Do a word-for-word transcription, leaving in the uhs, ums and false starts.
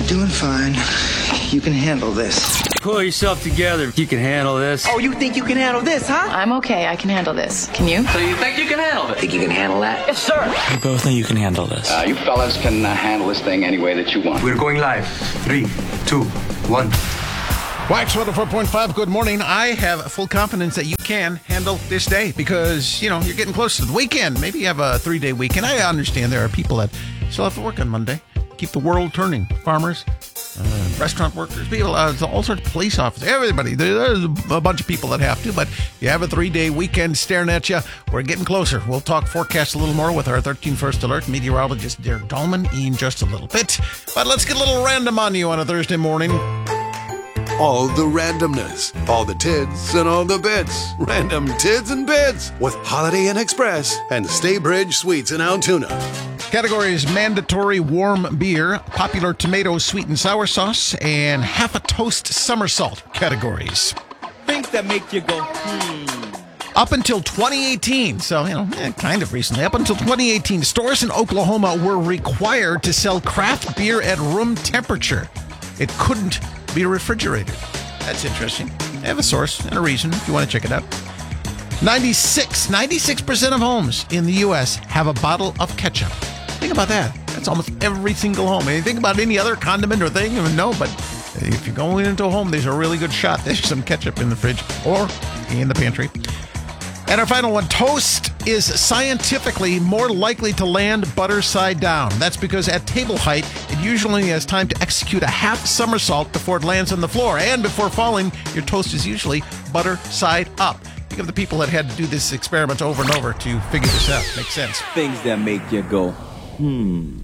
doing fine. You can handle this. Pull yourself together. You can handle this. Oh, you think you can handle this, huh? I'm okay. I can handle this. Can you? So you think you can handle it? Think you can handle that? Yes, sir. We both know you can handle this. Uh, you fellas can uh, handle this thing any way that you want. We're going live. Three, two, one. Wax one oh four point five, good morning. I have full confidence that you can handle this day because, you know, you're getting close to the weekend. Maybe you have a three-day weekend. I understand there are people that still have to work on Monday. Keep the world turning. Farmers, uh, restaurant workers, people, uh, all sorts of police officers, everybody. There's a bunch of people that have to, but you have a three-day weekend staring at you. We're getting closer. We'll talk forecast a little more with our thirteen First Alert meteorologist Derek Dahlman in just a little bit. But let's get a little random on you on a Thursday morning. All the randomness, all the tids and all the bits. Random tids and bits with Holiday Inn Express and Staybridge Sweets in Altoona. Categories: mandatory warm beer, popular tomato sweet and sour sauce, and half a toast somersault categories. Things that make you go, hmm. Up until twenty eighteen, so, you know, eh, kind of recently, up until twenty eighteen, stores in Oklahoma were required to sell craft beer at room temperature. It couldn't be refrigerated. That's interesting. They have a source and a reason if you want to check it out. ninety-six, ninety-six percent of homes in the U S have a bottle of ketchup. Think about that. That's almost every single home. And you think about any other condiment or thing, no, but if you're going into a home, there's a really good shot. There's some ketchup in the fridge or in the pantry. And our final one, toast is scientifically more likely to land butter side down. That's because at table height, it usually has time to execute a half somersault before it lands on the floor. And before falling, your toast is usually butter side up. Think of the people that had to do this experiment over and over to figure this out. Makes sense. Things that make you go, hmm.